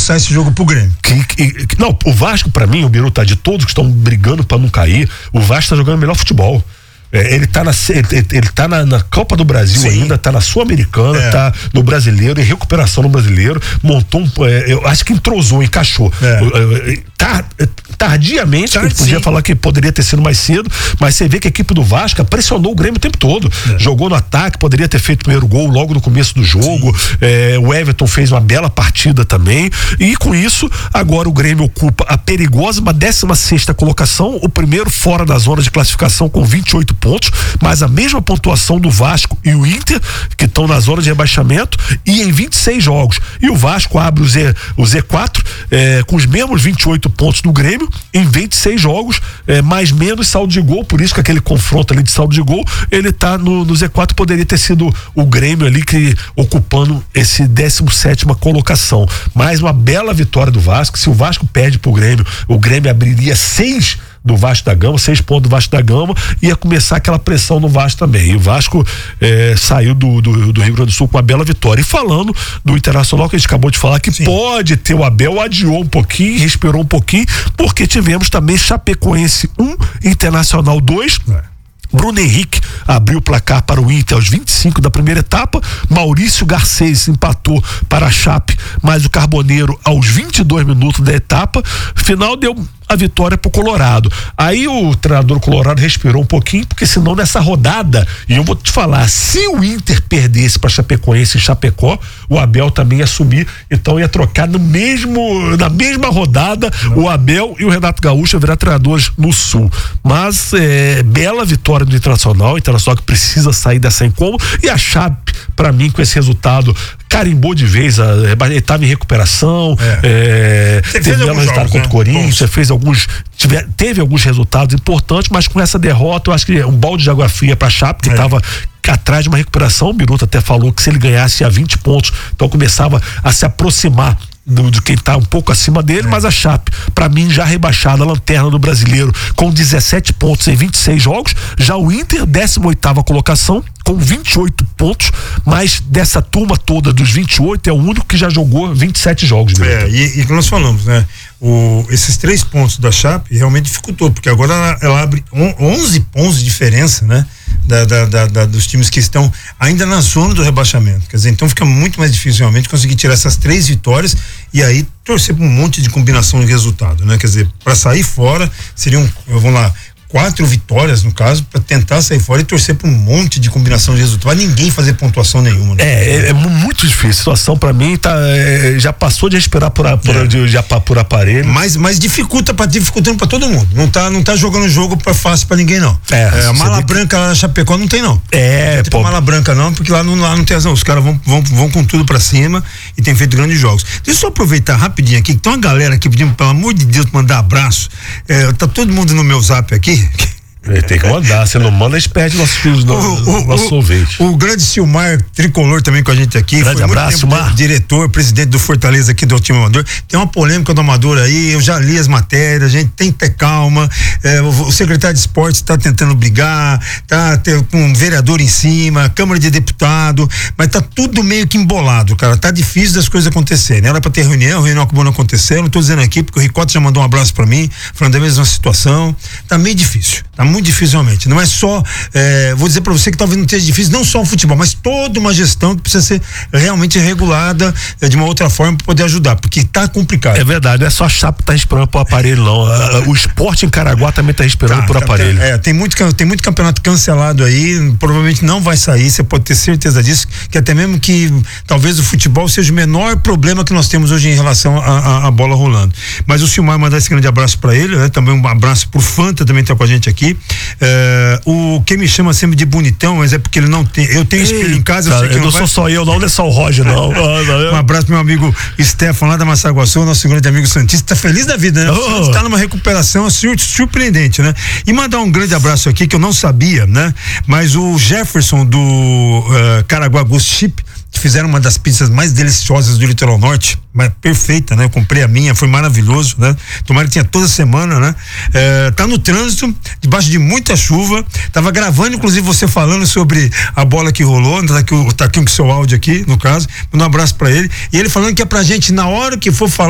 engrossar esse jogo pro Grêmio. Não, o Vasco, pra mim, o Biruta, de todos que estão brigando pra não cair, o Vasco tá jogando o melhor futebol. Ele tá na Copa do Brasil. Sim. Ainda, tá na Sul-Americana, tá no Brasileiro, em recuperação no Brasileiro, montou eu acho que entrosou, encaixou. Tardiamente, a gente podia falar que poderia ter sido mais cedo, mas você vê que a equipe do Vasco pressionou o Grêmio o tempo todo, jogou no ataque, poderia ter feito o primeiro gol logo no começo do jogo. O Everton fez uma bela partida também, e com isso, agora o Grêmio ocupa a perigósima 16ª colocação, o primeiro fora da zona de classificação com 28 pontos, mas a mesma pontuação do Vasco e o Inter, que estão na zona de rebaixamento, e em 26 jogos. E o Vasco abre o Z4 com os mesmos 28 pontos do Grêmio em 26 jogos, mais menos saldo de gol, por isso que aquele confronto ali de saldo de gol, ele tá no Z4, poderia ter sido o Grêmio ali que ocupando esse 17ª colocação. Mais uma bela vitória do Vasco. Se o Vasco perde pro Grêmio, o Grêmio abriria 6 do Vasco da Gama, 6 pontos do Vasco da Gama, ia começar aquela pressão no Vasco também. E o Vasco saiu do Rio Grande do Sul com uma bela vitória. E falando do Internacional, que a gente acabou de falar, que pode ter o Abel, adiou um pouquinho, respirou um pouquinho, porque tivemos também Chapecoense 1, Internacional 2. Bruno Henrique abriu o placar para o Inter aos 25 da primeira etapa. Maurício Garcês empatou para a Chape, mas o Carboneiro aos 22 minutos da etapa final deu a vitória pro Colorado. Aí o treinador colorado respirou um pouquinho, porque senão nessa rodada, e eu vou te falar, se o Inter perdesse para Chapecoense e Chapecó, o Abel também ia subir, então ia trocar na mesma rodada, o Abel e o Renato Gaúcho virar treinadores no Sul. Mas bela vitória do Internacional que precisa sair dessa incômoda, e a Chape, para mim, com esse resultado, carimbou de vez, ele estava em recuperação, teve um resultado contra o Corinthians, teve alguns resultados importantes, mas com essa derrota, eu acho que um balde de água fria para a Chape, que estava atrás de uma recuperação. O Biruta até falou que se ele ganhasse a 20 pontos, então começava a se aproximar de quem tá um pouco acima dele, mas a Chape, pra mim, já rebaixada, a lanterna do Brasileiro, com 17 pontos em 26 jogos. Já o Inter, 18ª colocação, com 28 pontos, mas dessa turma toda dos 28 é o único que já jogou 27 jogos. E que nós falamos, né? Esses 3 pontos da Chape realmente dificultou, porque agora ela abre 11 pontos de diferença, né? Dos times que estão ainda na zona do rebaixamento. Quer dizer, então fica muito mais difícil realmente conseguir tirar essas 3 vitórias e aí torcer para um monte de combinação de resultado, né? Quer dizer, para sair fora seriam, vamos lá, 4 vitórias, no caso, para tentar sair fora e torcer para um monte de combinação de resultados. Vai ninguém fazer pontuação nenhuma. Né? É muito difícil. A situação, para mim, já passou de respirar por aparelho. Mas dificultando para todo mundo. Não tá jogando jogo fácil para ninguém, não. A mala branca lá na Chapecó não tem, não. Não tem mala branca, não, porque lá não tem razão. Os caras vão com tudo para cima e tem feito grandes jogos. Deixa eu só aproveitar rapidinho aqui, que tem uma galera aqui pedindo, pelo amor de Deus, mandar abraço. Tá todo mundo no meu zap aqui. Tem que mandar, você não manda, eles perdem nossos filhos nosso sorvete. O grande Silmar Tricolor também com a gente aqui. Grande abraço, Silmar. Diretor, presidente do Fortaleza aqui do time Amador. Tem uma polêmica do Amador aí, eu já li as matérias, a gente tem que ter calma. O secretário de esportes está tentando brigar, com um vereador em cima, Câmara de Deputado, mas tá tudo meio que embolado, cara. Tá difícil das coisas acontecerem. Era pra ter reunião acabou não acontecendo. Tô dizendo aqui porque o Ricota já mandou um abraço pra mim, falando da mesma situação. Tá meio difícil. Tá muito difícil realmente. Não é só, vou dizer pra você que talvez não esteja difícil, não só o futebol, mas toda uma gestão que precisa ser realmente regulada de uma outra forma para poder ajudar, porque tá complicado. É verdade, não é só a Chape que tá respirando por aparelho, não. O esporte em Caraguá também tá respirando por aparelho. Tem muito campeonato cancelado aí, provavelmente não vai sair, você pode ter certeza disso, que até mesmo que talvez o futebol seja o menor problema que nós temos hoje em relação à bola rolando. Mas o Silmar mandar esse grande abraço para ele, né? Também um abraço pro Fanta, também tá com a gente aqui. Quem me chama sempre de bonitão, mas é porque ele não tem. Eu tenho espelho em casa. Eu não sou só eu, não é só o Roger, não. Um abraço pro meu amigo Stefan lá da Massaguaçu, nosso grande amigo Santista, tá feliz da vida, né? Está numa recuperação surpreendente, né? E mandar um grande abraço aqui que eu não sabia, né? Mas o Jefferson do Caraguá Ghost Chip, que fizeram uma das pizzas mais deliciosas do Litoral Norte, mas perfeita, né? Eu comprei a minha, foi maravilhoso, né? Tomara que tinha toda semana, né? Tá no trânsito, debaixo de muita chuva, tava gravando, inclusive, você falando sobre a bola que rolou, tá aqui com o seu áudio aqui, no caso, um abraço pra ele, e ele falando que é pra gente, na hora que for falar